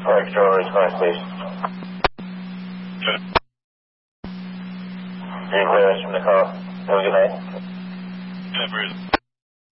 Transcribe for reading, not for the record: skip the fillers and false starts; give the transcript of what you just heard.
Alright, control response, please. You're clear us from the call. Have a good night.